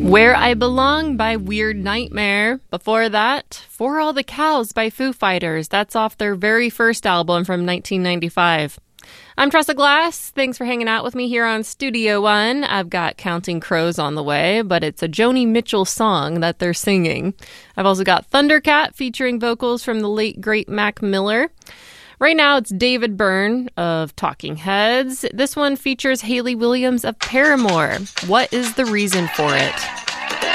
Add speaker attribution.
Speaker 1: Where I Belong by Weird Nightmare. Before that, For All the Cows by Foo Fighters. That's off their very first album from 1995. I'm Tressa Glass. Thanks for hanging out with me here on Studio One. I've got Counting Crows on the way, but it's a Joni Mitchell song that they're singing. I've also got Thundercat featuring vocals from the late great Mac Miller. Right now, it's David Byrne of Talking Heads. This one features Hayley Williams of Paramore. What is the reason for it?